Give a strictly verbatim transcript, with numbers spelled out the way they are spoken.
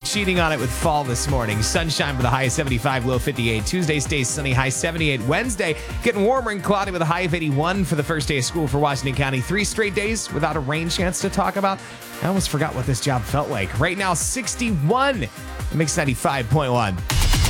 cheating on it with fall this morning. Sunshine with a high of seventy-five, low fifty-eight. Tuesday stays sunny, high seventy-eight. Wednesday getting warmer and cloudy with a high of eighty-one for the first day of school for Washington County. Three straight days without a rain chance to talk about. I almost forgot what this job felt like. Right now, sixty-one. It makes ninety-five point one.